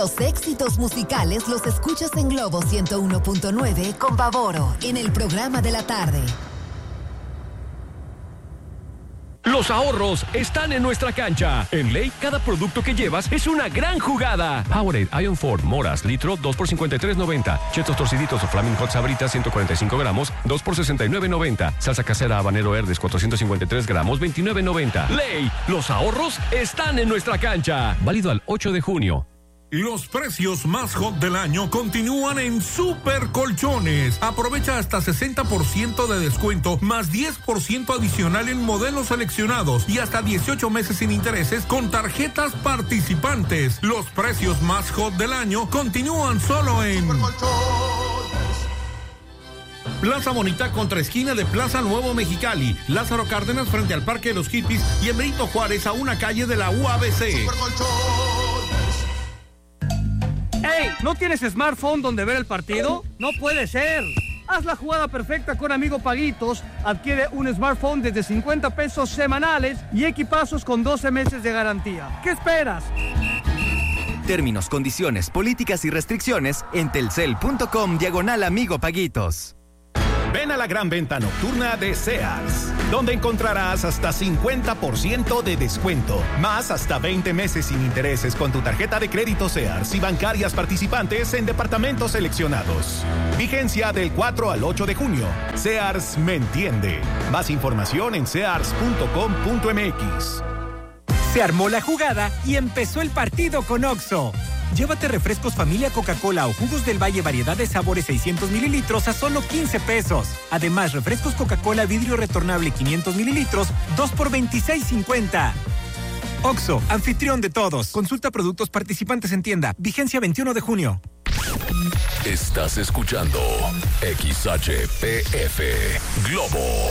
Los éxitos musicales los escuchas en Globo 101.9 con Pavoro, en el programa de la tarde. Los ahorros están en nuestra cancha. En Ley, cada producto que llevas es una gran jugada. Powerade, Iron Ford, Moras, litro, 2 por $53.90. Chetos torciditos o Flaming Hot Sabritas, 145 gramos, 2 por $69.90. Salsa casera habanero Herdes, 453 gramos, $29.90. Ley, los ahorros están en nuestra cancha. Válido al 8 de junio. Los precios más hot del año continúan en Super Colchones. Aprovecha hasta 60% de descuento más 10% adicional en modelos seleccionados y hasta 18 meses sin intereses con tarjetas participantes. Los precios más hot del año continúan solo en Plaza Bonita contra esquina de Plaza Nuevo Mexicali, Lázaro Cárdenas frente al Parque de los Hippies y en Benito Juárez a una calle de la UABC. ¡Ey! ¿No tienes smartphone donde ver el partido? ¡No puede ser! Haz la jugada perfecta con Amigo Paguitos. Adquiere un smartphone desde 50 pesos semanales y equipazos con 12 meses de garantía. ¿Qué esperas? Términos, condiciones, políticas y restricciones en telcel.com/Amigo Paguitos. Ven a la gran venta nocturna de Sears, donde encontrarás hasta 50% de descuento, más hasta 20 meses sin intereses con tu tarjeta de crédito Sears y bancarias participantes en departamentos seleccionados. Vigencia del 4 al 8 de junio. Sears me entiende. Más información en sears.com.mx. Se armó la jugada y empezó el partido con Oxxo. Llévate refrescos familia Coca-Cola o jugos del Valle variedad de sabores 600 mililitros a solo 15 pesos. Además, refrescos Coca-Cola vidrio retornable 500 mililitros, 2 por $26.50. Oxxo, anfitrión de todos. Consulta productos participantes en tienda. Vigencia 21 de junio. Estás escuchando XHPF Globo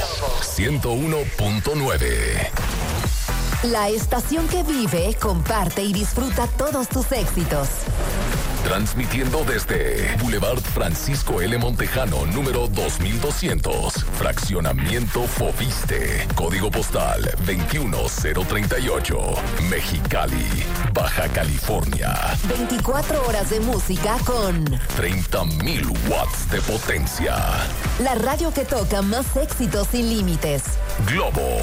101.9. La estación que vive, comparte y disfruta todos tus éxitos. Transmitiendo desde Boulevard Francisco L. Montejano, número 2200, Fraccionamiento Foviste, Código Postal 21038, Mexicali, Baja California. 24 horas de música con 30,000 watts de potencia. La radio que toca más éxitos sin límites. Globo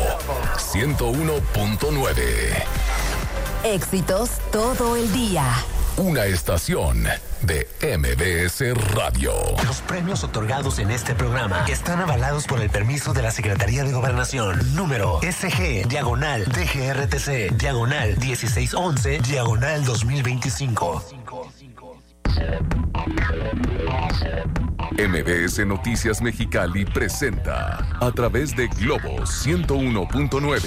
101.9. Éxitos todo el día. Una estación de MBS Radio. Los premios otorgados en este programa están avalados por el permiso de la Secretaría de Gobernación. Número SG/DGRTC/1611/2025. MBS Noticias Mexicali presenta a través de Globo 101.9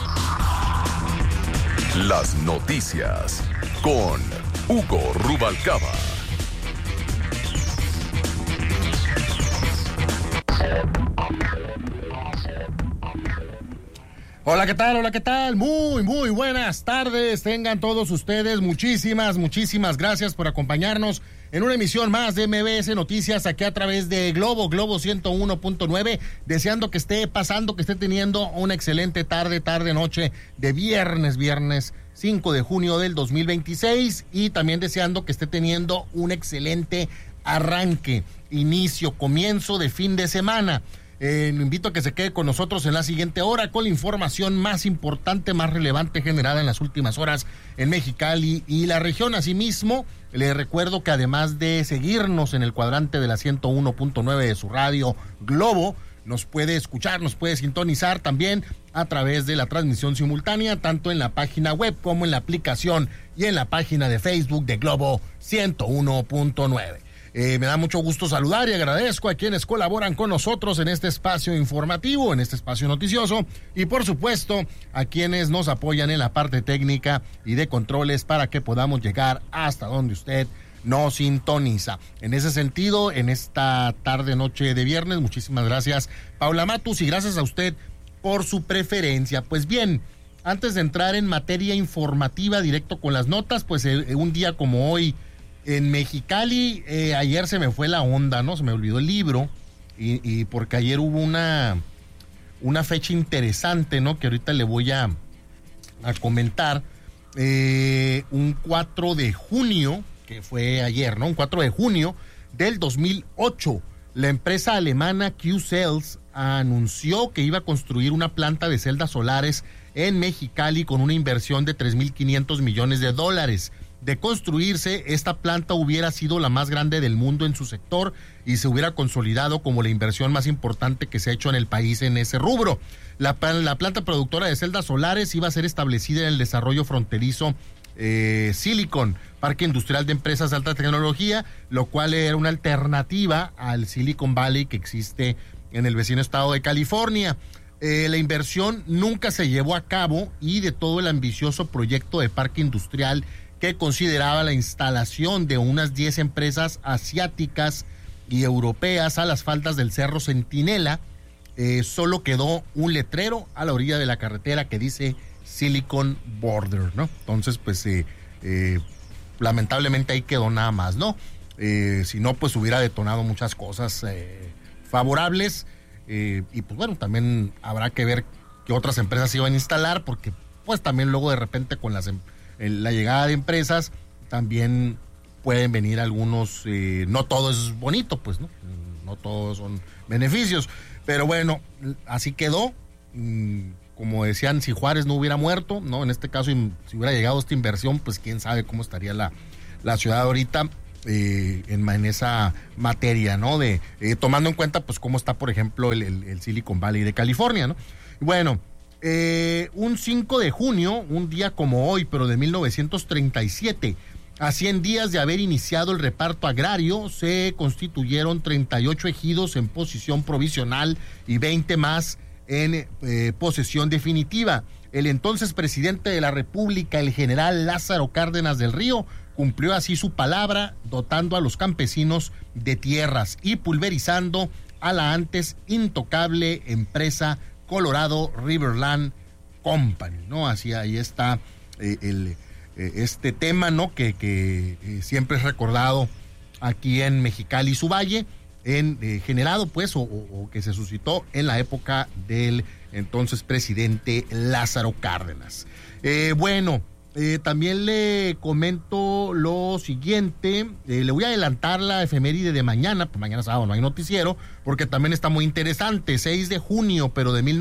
las noticias con Hugo Rubalcaba. Hola, ¿qué tal? Hola, ¿qué tal? Muy buenas tardes. Tengan todos ustedes muchísimas gracias por acompañarnos en una emisión más de MBS Noticias aquí a través de Globo 101.9. Deseando que esté pasando, que esté teniendo una excelente tarde, noche de viernes 5 de junio del 2026 y también deseando que esté teniendo un excelente arranque, comienzo de fin de semana. Lo invito a que se quede con nosotros en la siguiente hora con la información más importante, más relevante generada en las últimas horas en Mexicali y la región. Asimismo, le recuerdo que además de seguirnos en el cuadrante de la 101.9 de su radio Globo, nos puede escuchar, nos puede sintonizar también a través de la transmisión simultánea, tanto en la página web como en la aplicación y en la página de Facebook de Globo 101.9. Me da mucho gusto saludar y agradezco a quienes colaboran con nosotros en este espacio informativo, en este espacio noticioso y por supuesto a quienes nos apoyan en la parte técnica y de controles para que podamos llegar hasta donde usted nos sintoniza. En ese sentido, en esta tarde noche de viernes, muchísimas gracias Paula Matus y gracias a usted por su preferencia. Pues bien, antes de entrar en materia informativa directo con las notas, pues un día como hoy en Mexicali, ayer se me fue la onda, ¿no? Se me olvidó el libro y porque ayer hubo una fecha interesante, ¿no? Que ahorita le voy a comentar. Un 4 de junio, que fue ayer, ¿no? Un 4 de junio del 2008, la empresa alemana Qcells anunció que iba a construir una planta de celdas solares en Mexicali con una inversión de $3,500 millones. De construirse, esta planta hubiera sido la más grande del mundo en su sector y se hubiera consolidado como la inversión más importante que se ha hecho en el país en ese rubro. La planta productora de celdas solares iba a ser establecida en el desarrollo fronterizo Silicon, parque industrial de empresas de alta tecnología, lo cual era una alternativa al Silicon Valley que existe en el vecino estado de California. La inversión nunca se llevó a cabo, y de todo el ambicioso proyecto de parque industrial que consideraba la instalación de unas 10 empresas asiáticas y europeas a las faldas del Cerro Centinela, solo quedó un letrero a la orilla de la carretera que dice Silicon Border, ¿no? Entonces, pues, lamentablemente ahí quedó nada más, ¿no? Si no, pues hubiera detonado muchas cosas favorables, y pues bueno, también habrá que ver qué otras empresas se iban a instalar, porque pues también luego de repente con la llegada de empresas también pueden venir algunos, no todo es bonito, pues, ¿no? No todos son beneficios, pero bueno, así quedó. Como decían, si Juárez no hubiera muerto, ¿no? En este caso, si hubiera llegado esta inversión, pues quién sabe cómo estaría la ciudad ahorita en esa materia, ¿no? Tomando en cuenta, pues, cómo está, por ejemplo, el Silicon Valley de California, ¿no? Bueno, un 5 de junio, un día como hoy, pero de 1937, a 100 días de haber iniciado el reparto agrario, se constituyeron 38 ejidos en posición provisional y 20 más en posesión definitiva. El entonces presidente de la República, el general Lázaro Cárdenas del Río, cumplió así su palabra, dotando a los campesinos de tierras y pulverizando a la antes intocable empresa Colorado Riverland Company, ¿no? Así ahí está este tema, ¿no? Que siempre es recordado aquí en Mexicali y su valle, generado pues o que se suscitó en la época del entonces presidente Lázaro Cárdenas. También le comento lo siguiente, le voy a adelantar la efeméride de mañana, pues mañana sábado no hay noticiero, porque también está muy interesante. 6 de junio, pero de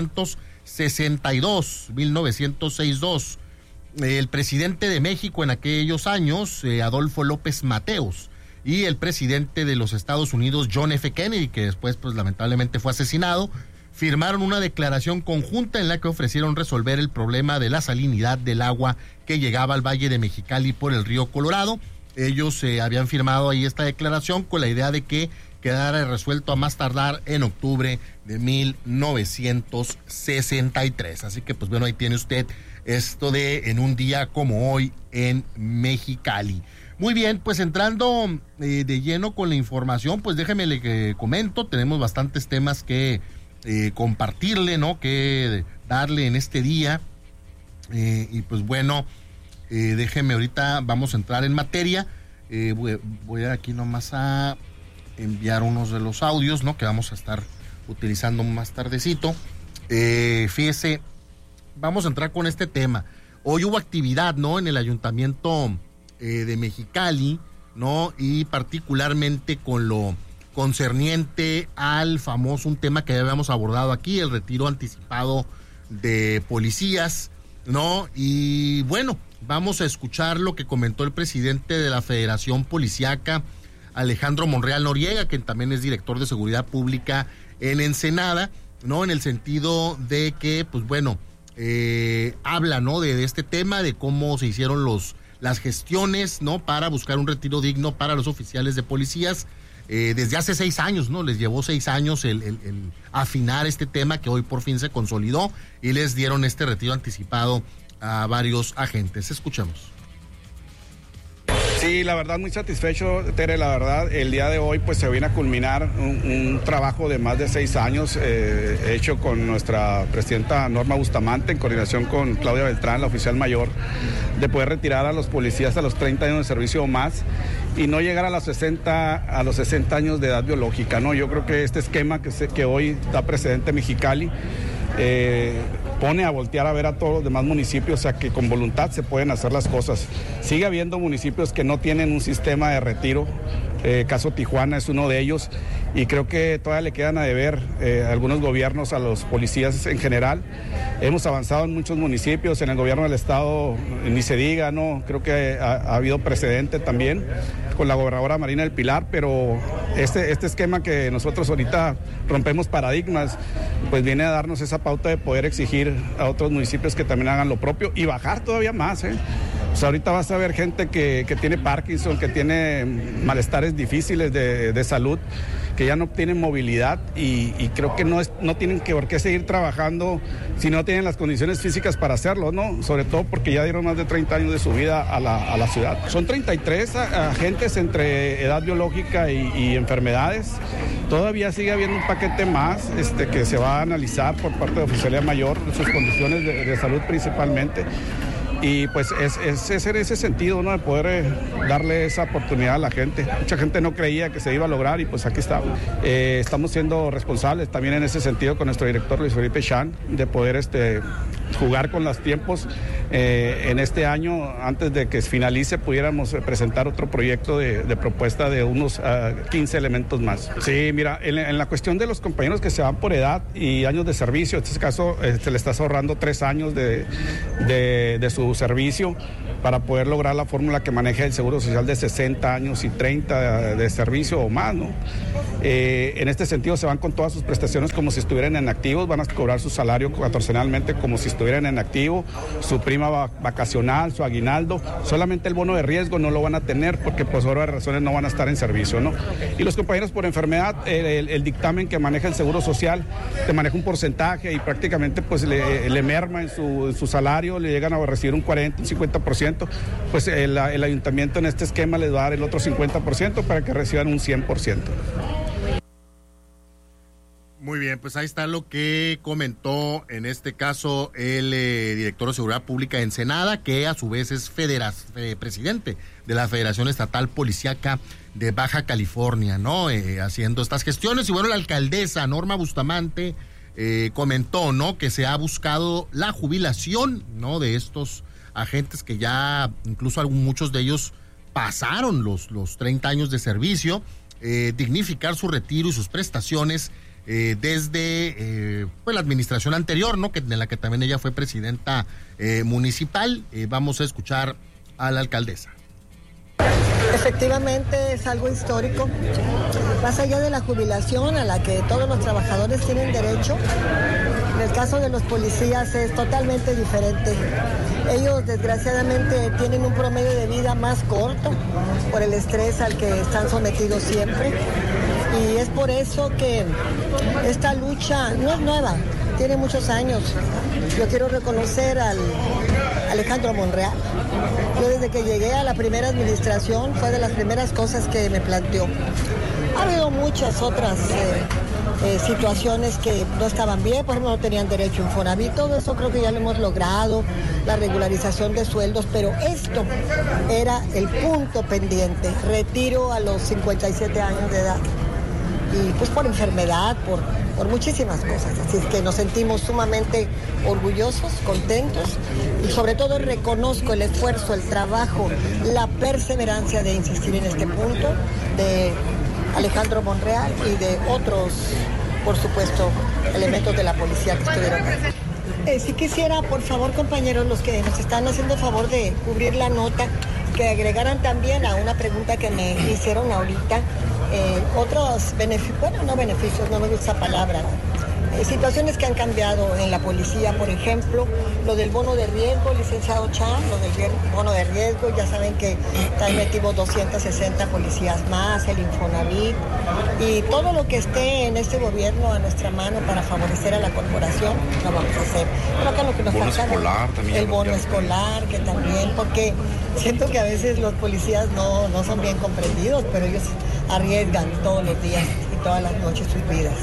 1962, el presidente de México en aquellos años, Adolfo López Mateos, y el presidente de los Estados Unidos, John F. Kennedy, que después pues lamentablemente fue asesinado, firmaron una declaración conjunta en la que ofrecieron resolver el problema de la salinidad del agua que llegaba al Valle de Mexicali por el río Colorado. Ellos habían firmado ahí esta declaración con la idea de que quedara resuelto a más tardar en octubre de 1963. Así que pues bueno, ahí tiene usted esto de en un día como hoy en Mexicali. Muy bien, pues entrando de lleno con la información, pues déjeme le comento, tenemos bastantes temas que compartirle, ¿no? Que darle en este día, y pues bueno, déjeme ahorita, vamos a entrar en materia. Voy aquí nomás a enviar unos de los audios, ¿no? Que vamos a estar utilizando más tardecito. Fíjese, vamos a entrar con este tema. Hoy hubo actividad, ¿no? En el ayuntamiento de Mexicali, ¿no? Y particularmente con lo concerniente al famoso, un tema que ya habíamos abordado aquí, el retiro anticipado de policías, ¿no? Y bueno, vamos a escuchar lo que comentó el presidente de la Federación Policíaca, Alejandro Monreal Noriega, que también es director de Seguridad Pública en Ensenada, ¿no? En el sentido de que, pues bueno, habla, ¿no? De este tema, de cómo se hicieron las gestiones, ¿no? Para buscar un retiro digno para los oficiales de policías. Desde hace 6 años, ¿no? Les llevó 6 años el afinar este tema, que hoy por fin se consolidó y les dieron este retiro anticipado a varios agentes. Escuchemos. Sí, la verdad muy satisfecho, Tere, la verdad. El día de hoy pues se viene a culminar un trabajo de más de 6 años hecho con nuestra presidenta Norma Bustamante en coordinación con Claudia Beltrán, la oficial mayor, de poder retirar a los policías a los 30 años de servicio o más y no llegar a los 60 años de edad biológica, ¿no? Yo creo que este esquema que hoy da precedente Mexicali pone a voltear a ver a todos los demás municipios, o sea que con voluntad se pueden hacer las cosas. Sigue habiendo municipios que no tienen un sistema de retiro, caso Tijuana es uno de ellos, y creo que todavía le quedan a deber algunos gobiernos a los policías en general. Hemos avanzado en muchos municipios, en el gobierno del estado ni se diga, ¿no? Creo que ha habido precedente también con la gobernadora Marina del Pilar, pero este esquema que nosotros ahorita rompemos paradigmas, pues viene a darnos esa pauta de poder exigir a otros municipios que también hagan lo propio y bajar todavía más, O sea, ahorita vas a ver gente que tiene Parkinson, que tiene malestares difíciles de salud, que ya no tienen movilidad y creo que no tienen por qué seguir trabajando si no tienen las condiciones físicas para hacerlo, ¿no? Sobre todo porque ya dieron más de 30 años de su vida a la ciudad. Son 33 agentes entre edad biológica y enfermedades. Todavía sigue habiendo un paquete más que se va a analizar por parte de Oficialía Mayor, sus condiciones de salud principalmente. Y pues es en ese sentido, ¿no? De poder darle esa oportunidad a la gente. Mucha gente no creía que se iba a lograr y pues aquí estamos. Estamos siendo responsables también en ese sentido con nuestro director Luis Felipe Chan, de poder jugar con los tiempos. En este año, antes de que finalice, pudiéramos presentar otro proyecto de propuesta de unos 15 elementos más. Sí, mira, en la cuestión de los compañeros que se van por edad y años de servicio, en este caso se le estás ahorrando 3 años de su servicio para poder lograr la fórmula que maneja el Seguro Social de 60 años y 30 de servicio o más, ¿no? En este sentido se van con todas sus prestaciones como si estuvieran en activos, van a cobrar su salario catorcenalmente como si estuvieran en activo, su prima vacacional, su aguinaldo, solamente el bono de riesgo no lo van a tener porque por obras razones no van a estar en servicio, ¿no? Y los compañeros por enfermedad, el dictamen que maneja el Seguro Social, te maneja un porcentaje y prácticamente pues le merma en su salario, le llegan a recibir un 40, un 50%, pues el ayuntamiento en este esquema les va a dar el otro 50% para que reciban un 100%. Muy bien, pues ahí está lo que comentó en este caso el director de Seguridad Pública de Ensenada, que a su vez es presidente de la Federación Estatal Policíaca de Baja California, ¿no? Haciendo estas gestiones. Y bueno, la alcaldesa Norma Bustamante comentó, ¿no? Que se ha buscado la jubilación, ¿no? De estos agentes que ya, incluso muchos de ellos pasaron los 30 años de servicio, dignificar su retiro y sus prestaciones desde pues la administración anterior, ¿no? En la que también ella fue presidenta municipal. Vamos a escuchar a la alcaldesa. Efectivamente es algo histórico, más allá de la jubilación a la que todos los trabajadores tienen derecho. En el caso de los policías es totalmente diferente. Ellos desgraciadamente tienen un promedio de vida más corto por el estrés al que están sometidos siempre. Y es por eso que esta lucha no es nueva, tiene muchos años. Yo quiero reconocer al Alejandro Monreal. Yo desde que llegué a la primera administración fue de las primeras cosas que me planteó. Ha habido muchas otras situaciones que no estaban bien, por ejemplo no tenían derecho a Infonavit, todo eso creo que ya lo hemos logrado, la regularización de sueldos, pero esto era el punto pendiente, retiro a los 57 años de edad. Y pues por enfermedad, por muchísimas cosas. Así es que nos sentimos sumamente orgullosos, contentos y sobre todo reconozco el esfuerzo, el trabajo, la perseverancia de insistir en este punto de Alejandro Monreal y de otros, por supuesto, elementos de la policía que estuvieron aquí. Si quisiera, por favor, compañeros, los que nos están haciendo favor de cubrir la nota, que agregaran también a una pregunta que me hicieron ahorita, otros beneficios, bueno, no beneficios, no me gusta esa palabra, situaciones que han cambiado en la policía, por ejemplo, lo del bono de riesgo, licenciado Chan, lo del bono de riesgo, ya saben que están metidos 260 policías más, el Infonavit, y todo lo que esté en este gobierno a nuestra mano para favorecer a la corporación, lo vamos a hacer. Pero acá lo que nos falta, escolar, también el bono escolar, que también, porque siento que a veces los policías no son bien comprendidos, pero ellos arriesgan todos los días y todas las noches sus vidas.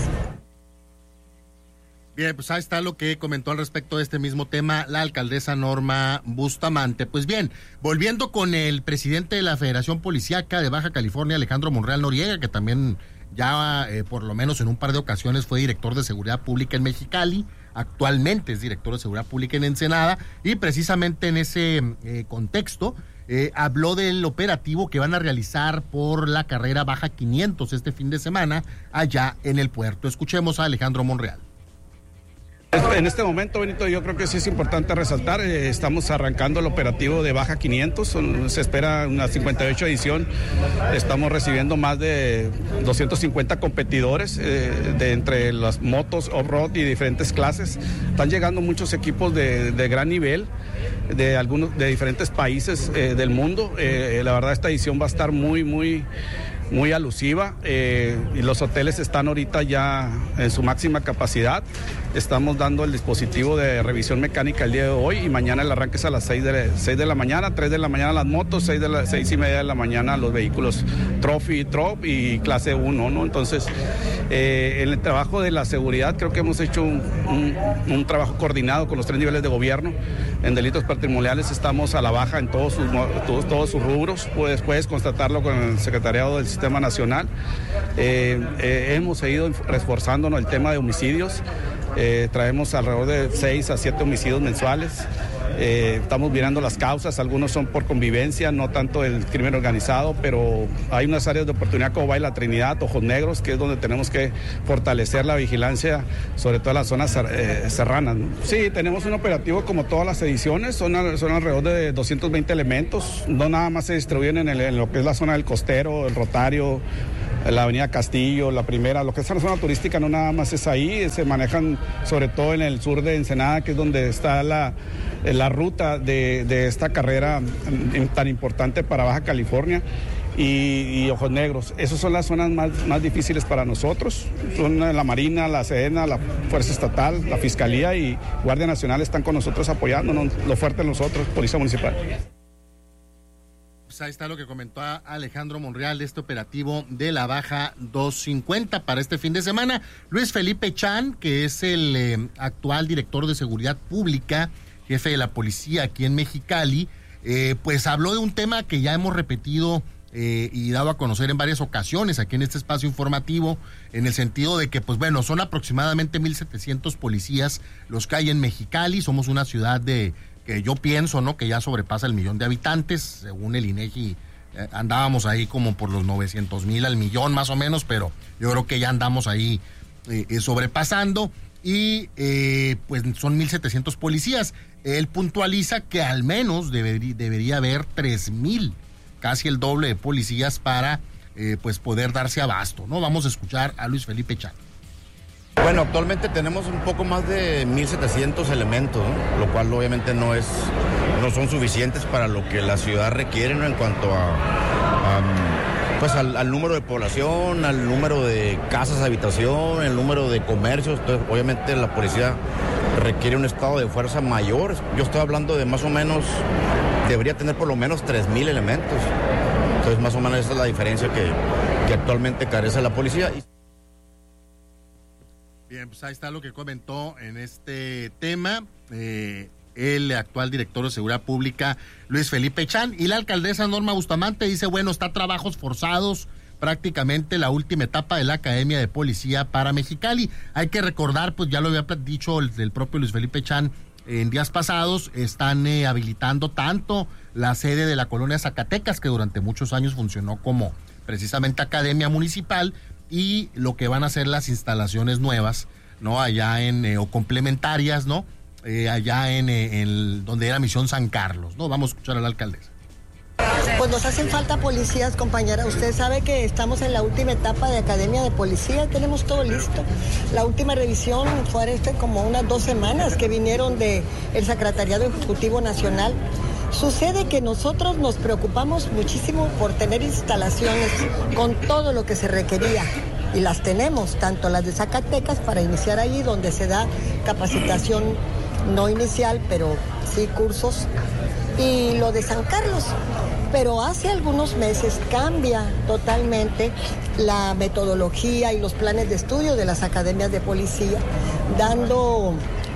Bien, pues ahí está lo que comentó al respecto de este mismo tema la alcaldesa Norma Bustamante. Pues bien, volviendo con el presidente de la Federación Policíaca de Baja California, Alejandro Monreal Noriega, que también ya por lo menos en un par de ocasiones fue director de Seguridad Pública en Mexicali, actualmente es director de Seguridad Pública en Ensenada, y precisamente en ese contexto habló del operativo que van a realizar por la carrera Baja 500 este fin de semana allá en el puerto. Escuchemos a Alejandro Monreal. En este momento, Benito, yo creo que sí es importante resaltar, estamos arrancando el operativo de Baja 500, se espera una 58 edición, estamos recibiendo más de 250 competidores de entre las motos, off-road y diferentes clases. Están llegando muchos equipos de gran nivel, de diferentes países del mundo. La verdad, esta edición va a estar muy alusiva, y los hoteles están ahorita ya en su máxima capacidad. Estamos dando el dispositivo de revisión mecánica el día de hoy, y mañana el arranque es a las 6 de la mañana, 3 de la mañana las motos, 6 y media de la mañana los vehículos Trophy, Trop y clase 1, ¿no? Entonces, en el trabajo de la seguridad creo que hemos hecho un trabajo coordinado con los 3 niveles de gobierno. En delitos patrimoniales estamos a la baja en todos sus rubros, puedes constatarlo con el Secretariado del Sistema Nacional. Hemos seguido reforzándonos el tema de homicidios. Traemos alrededor de 6 a 7 homicidios mensuales. Estamos mirando las causas, algunos son por convivencia, no tanto el crimen organizado, pero hay unas áreas de oportunidad como Valle La Trinidad, Ojos Negros, que es donde tenemos que fortalecer la vigilancia, sobre todo en las zonas serranas, ¿no? Sí, tenemos un operativo como todas las ediciones, son alrededor de 220 elementos, no nada más se distribuyen en lo que es la zona del Costero, el Rotario, la avenida Castillo, la Primera, lo que es la zona turística no nada más es ahí, se manejan sobre todo en el sur de Ensenada, que es donde está la ruta de esta carrera tan importante para Baja California y Ojos Negros. Esas son las zonas más difíciles para nosotros, son la Marina, la Sedena, la Fuerza Estatal, la Fiscalía y Guardia Nacional están con nosotros apoyándonos, lo fuerte nosotros, Policía Municipal. Pues ahí está lo que comentó Alejandro Monreal de este operativo de la Baja 250 para este fin de semana. Luis Felipe Chan, que es el actual director de Seguridad Pública, jefe de la policía aquí en Mexicali, pues habló de un tema que ya hemos repetido y dado a conocer en varias ocasiones aquí en este espacio informativo, en el sentido de que, pues bueno, son aproximadamente 1,700 policías los que hay en Mexicali. Somos una ciudad que yo pienso, ¿no?, que ya sobrepasa el 1,000,000 de habitantes. Según el INEGI, andábamos ahí como por los 900,000 al millón más o menos, pero yo creo que ya andamos ahí sobrepasando, y pues son 1,700 policías. Él puntualiza que al menos debería haber 3,000, casi el doble de policías para pues poder darse abasto, ¿no? Vamos a escuchar a Luis Felipe Chan. Bueno, actualmente tenemos un poco más de 1,700 elementos, ¿no? Lo cual obviamente no son suficientes para lo que la ciudad requiere, ¿no?, en cuanto al número de población, al número de casas de habitación, el número de comercios. Entonces, obviamente la policía requiere un estado de fuerza mayor. Yo estoy hablando de más o menos, debería tener por lo menos 3,000 elementos. Entonces, más o menos esa es la diferencia que actualmente carece la policía. Bien, pues ahí está lo que comentó en este tema el actual director de Seguridad Pública, Luis Felipe Chan. Y la alcaldesa Norma Bustamante dice, bueno, está a trabajos forzados prácticamente la última etapa de la Academia de Policía para Mexicali. Hay que recordar, pues ya lo había dicho el propio Luis Felipe Chan en días pasados, están habilitando tanto la sede de la colonia Zacatecas, que durante muchos años funcionó como precisamente academia municipal, y lo que van a ser las instalaciones nuevas, ¿no?, allá o complementarias, ¿no?, allá en donde era Misión San Carlos, ¿no? Vamos a escuchar a la alcaldesa. Pues nos hacen falta policías, compañera. Usted sabe que estamos en la última etapa de Academia de Policía, tenemos todo listo. La última revisión fue como unas 2 semanas que vinieron del Secretariado Ejecutivo Nacional. Sucede que nosotros nos preocupamos muchísimo por tener instalaciones con todo lo que se requería, y las tenemos, tanto las de Zacatecas para iniciar ahí, donde se da capacitación no inicial, pero sí cursos, y lo de San Carlos. Pero hace algunos meses cambia totalmente la metodología y los planes de estudio de las academias de policía, dando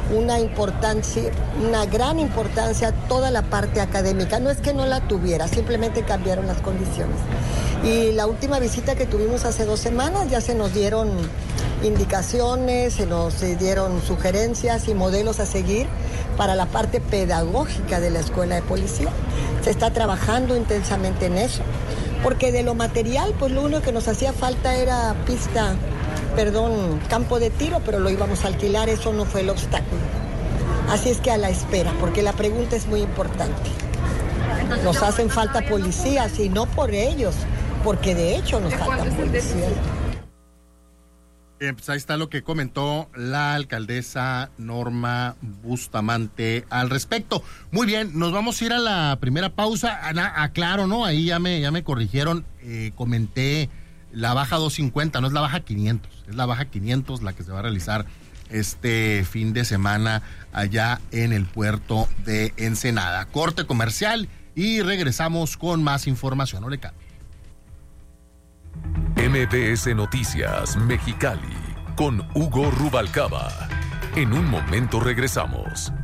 una gran importancia a toda la parte académica. No es que no la tuviera, simplemente cambiaron las condiciones. Y la última visita que tuvimos hace 2 semanas ya se nos dieron indicaciones, se nos dieron sugerencias y modelos a seguir para la parte pedagógica de la escuela de policía. Se está trabajando intensamente en eso, porque de lo material, pues lo único que nos hacía falta era campo de tiro, pero lo íbamos a alquilar, eso no fue el obstáculo. Así es que a la espera, porque la pregunta es muy importante. Nos hacen falta policías y no por ellos, porque de hecho nos faltan policías. Pues ahí está lo que comentó la alcaldesa Norma Bustamante al respecto. Muy bien, nos vamos a ir a la primera pausa. Aclaro, ¿no? Ahí ya me corrigieron, comenté la baja 250, no es la baja 500, es la baja 500 la que se va a realizar este fin de semana allá en el puerto de Ensenada. Corte comercial y regresamos con más información. No le cambie. MBS Noticias Mexicali con Hugo Rubalcaba. En un momento regresamos.